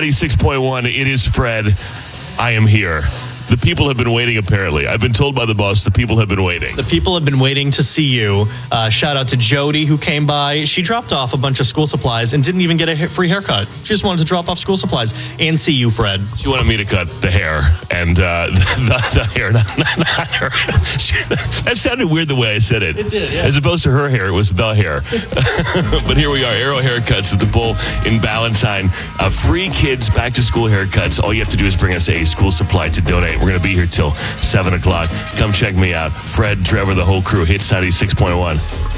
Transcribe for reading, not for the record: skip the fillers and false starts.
96.1. It is Fred. I am here. The people have been waiting, apparently. I've been told by the boss the people have been waiting. The people have been waiting to see you. Shout out to Jody, who came by. She dropped off a bunch of school supplies and didn't even get a free haircut. She just wanted to drop off school supplies and see you, Fred. She wanted me to cut the hair and the hair, not her. That sounded weird the way I said it. It did, yeah. As opposed to her hair, it was the hair. But here we are, Arrow Haircuts at the Bull in Ballantyne. Free kids back-to-school haircuts. All you have to do is bring us a school supply to donate. We're going to be here till 7 o'clock. Come check me out. Fred, Trevor, the whole crew. Hits 96.1.